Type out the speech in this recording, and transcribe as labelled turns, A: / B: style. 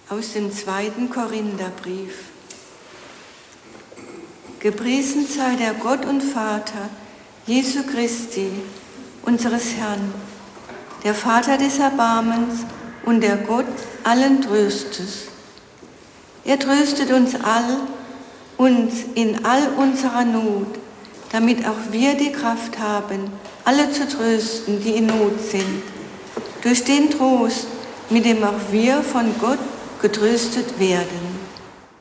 A: Aus dem 2. Korintherbrief. Gepriesen sei der Gott und Vater Jesu Christi, unseres Herrn, der Vater des Erbarmens und der Gott allen Tröstes. Er tröstet uns in all unserer Not, damit auch wir die Kraft haben, alle zu trösten, die in Not sind, durch den Trost, mit dem auch wir von Gott getröstet werden.